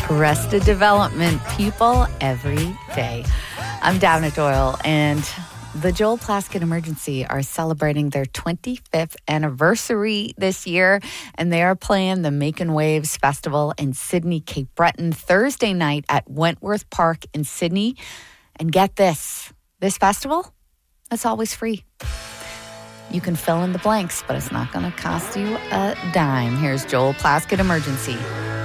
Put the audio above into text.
Arrested Development people every day. I'm Downa Doyle, and the Joel Plaskett Emergency are celebrating their 25th anniversary this year, and they are playing the Making Waves Festival in Sydney, Cape Breton, Thursday night at Wentworth Park in Sydney. And get this festival, it's always free. You can fill in the blanks, but it's not going to cost you a dime. Here's Joel Plaskett Emergency.